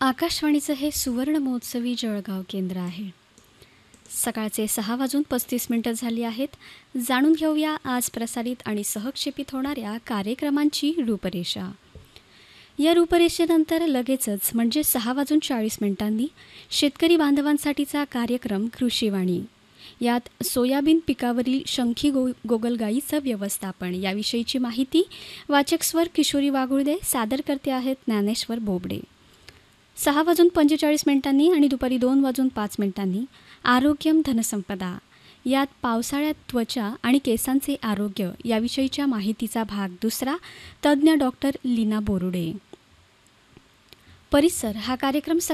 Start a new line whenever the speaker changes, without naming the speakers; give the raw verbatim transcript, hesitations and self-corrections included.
आकाशवाणीचं हे सुवर्ण महोत्सवी जळगाव केंद्र आहे. सकाळचे सहा वाजून पस्तीस मिनिटं झाली आहेत. जाणून घेऊया आज प्रसारित आणि सहक्षेपित होणाऱ्या कार्यक्रमांची रूपरेषा. या रूपरेषेनंतर लगेचच म्हणजे सहा वाजून चाळीस मिनिटांनी शेतकरी बांधवांसाठीचा कार्यक्रम कृषीवाणी. यात सोयाबीन पिकावरील शंखी गो गोगलगाईचं व्यवस्थापन याविषयीची माहिती वाचक स्वर किशोरी वाघुळदे, सादर करते आहेत ज्ञानेश्वर बोबडे. सहा वाजून पंचेचाळीस मिनिटांनी आणि दुपारी दोन वाजून पाच मिनिटांनी आरोग्यम धनसंपदा. यात पावसाळ्यात त्वचा आणि केसांचे आरोग्य याविषयीच्या माहितीचा भाग दुसरा, तज्ज्ञ डॉक्टर लीना बोरुडे. परिसर हा कार्यक्रम